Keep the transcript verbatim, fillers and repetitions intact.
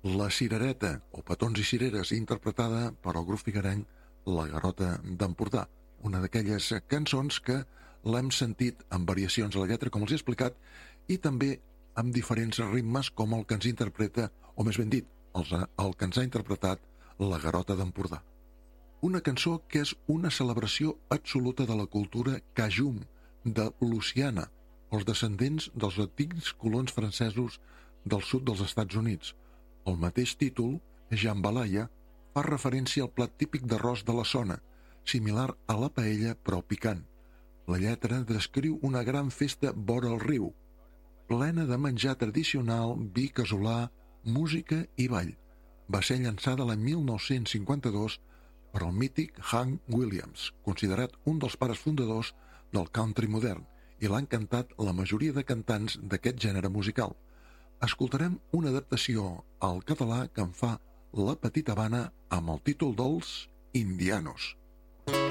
La Cirereta, o Petons i Cireres, interpretada per el grup figuerenc La Garota d'Empordà, una d'aquelles cançons que l'hem sentit amb variacions a la lletra, com els he explicat, i també amb diferents ritmes com el que ens interpreta, o més ben dit, els, el que ens ha interpretat La Garota d'Empordà. Una cançó que és una celebració absoluta de la cultura cajun de Louisiana, els descendents dels antics colons francesos del sud dels Estats Units. El mateix títol, jambalaya, fa referència al plat típic d'arròs de la zona, similar a la paella però picant. La lletra descriu una gran festa vora el riu, plena de menjar tradicional, vi casolà, música i ball. Va ser llançada l'any mil nou-cents cinquanta-dos per al mític Hank Williams, considerat un dels pares fundadors del country modern, i l'han cantat la majoria de cantants d'aquest gènere musical. Escoltarem una adaptació al català que en fa La Petita Habana amb el títol dels Indianos.